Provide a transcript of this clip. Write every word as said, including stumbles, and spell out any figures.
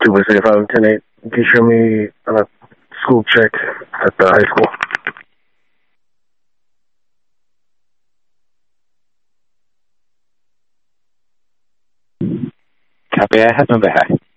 super safe out, Lieutenant. Can you show me on a school check at the high school? Copy. I have number high.